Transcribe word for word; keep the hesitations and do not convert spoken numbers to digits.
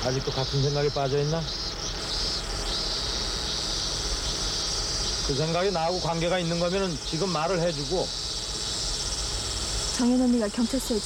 아직도 같은 생각에 빠져있나? 그 생각이 나하고 관계가 있는 거면은 지금 말을 해주고. 정연 언니가 경찰서에